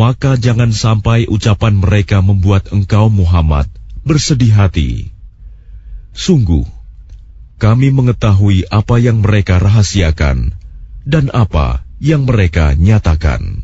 maka jangan sampai ucapan mereka membuat engkau Muhammad bersedih hati. Sungguh, kami mengetahui apa yang mereka rahasiakan dan apa yang mereka nyatakan.